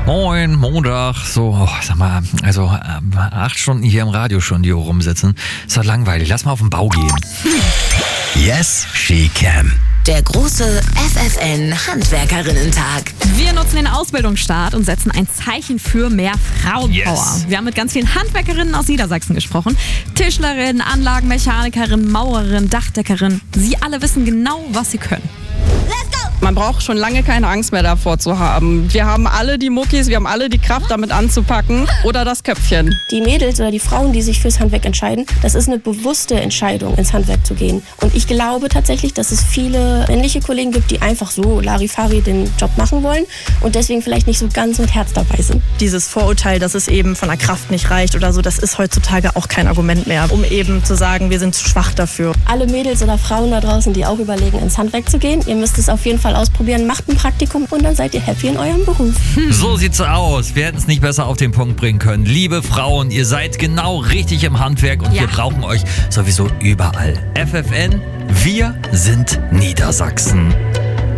Moin, Montag, so, sag mal, also 8 Stunden hier im Radiostudio rumsitzen, ist doch langweilig. Lass mal auf den Bau gehen. Yes, she can. Der große FFN-Handwerkerinnen-Tag. Wir nutzen den Ausbildungsstart und setzen ein Zeichen für mehr Frauenpower. Yes. Wir haben mit ganz vielen Handwerkerinnen aus Niedersachsen gesprochen. Tischlerinnen, Anlagenmechanikerinnen, Maurerinnen, Dachdeckerin. Sie alle wissen genau, was sie können. Man braucht schon lange keine Angst mehr davor zu haben. Wir haben alle die Muckis, wir haben alle die Kraft, damit anzupacken oder das Köpfchen. Die Mädels oder die Frauen, die sich fürs Handwerk entscheiden, das ist eine bewusste Entscheidung, ins Handwerk zu gehen. Und ich glaube tatsächlich, dass es viele männliche Kollegen gibt, die einfach so Larifari den Job machen wollen und deswegen vielleicht nicht so ganz mit Herz dabei sind. Dieses Vorurteil, dass es eben von der Kraft nicht reicht oder so, das ist heutzutage auch kein Argument mehr, um eben zu sagen, wir sind zu schwach dafür. Alle Mädels oder Frauen da draußen, die auch überlegen, ins Handwerk zu gehen, ihr müsst es auf jeden Fall ausprobieren, macht ein Praktikum und dann seid ihr happy in eurem Beruf. So sieht's aus. Wir hätten es nicht besser auf den Punkt bringen können. Liebe Frauen, ihr seid genau richtig im Handwerk und wir brauchen euch sowieso überall. FFN, wir sind Niedersachsen.